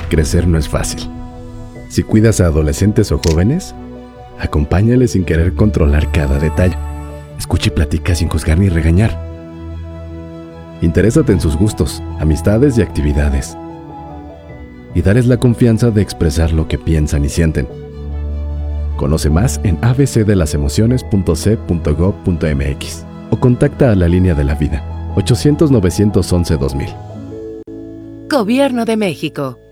Crecer no es fácil. Si cuidas a adolescentes o jóvenes, acompáñales sin querer controlar cada detalle. Escucha y platica sin juzgar ni regañar. Interésate en sus gustos, amistades y actividades. Y dales la confianza de expresar lo que piensan y sienten. Conoce más en abcdelasemociones.c.gov.mx o contacta a la Línea de la Vida, 800-911-2000. Gobierno de México.